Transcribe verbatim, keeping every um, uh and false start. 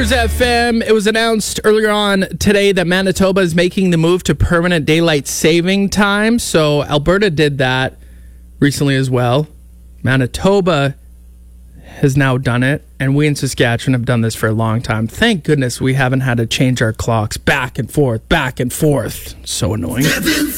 Cruise F M. It was announced earlier on today that Manitoba is making the move to permanent daylight saving time. So Alberta did that recently as well. Manitoba has now done it, and we in Saskatchewan have done this for a long time. Thank goodness we haven't had to change our clocks back and forth, back and forth. So annoying.